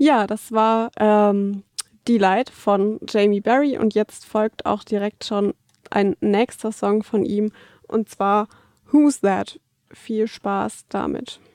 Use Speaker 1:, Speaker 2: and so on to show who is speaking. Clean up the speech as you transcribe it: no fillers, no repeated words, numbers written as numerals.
Speaker 1: Ja, das war Delight von Jamie Berry und jetzt folgt auch direkt schon ein nächster Song von ihm und zwar Who's That? Viel Spaß damit.